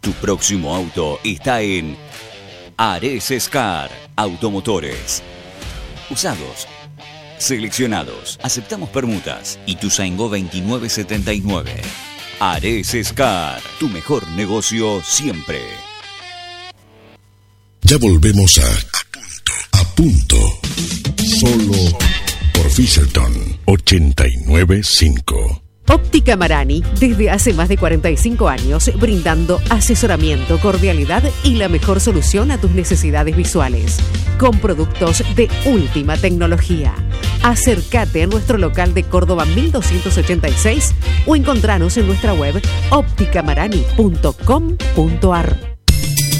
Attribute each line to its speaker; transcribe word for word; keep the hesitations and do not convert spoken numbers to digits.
Speaker 1: Tu próximo auto está en Ares Scar Automotores. Usados, seleccionados, aceptamos permutas. Ituzaingó veintinueve setenta y nueve. Ares Scar, tu mejor negocio siempre.
Speaker 2: Ya volvemos a A Punto. A Punto. Solo por Fisherton ochenta y nueve punto cinco.
Speaker 3: Óptica Marani, desde hace más de cuarenta y cinco años, brindando asesoramiento, cordialidad y la mejor solución a tus necesidades visuales, con productos de última tecnología. Acércate a nuestro local de Córdoba mil doscientos ochenta y seis o encontranos en nuestra web óptica marani punto com punto ar.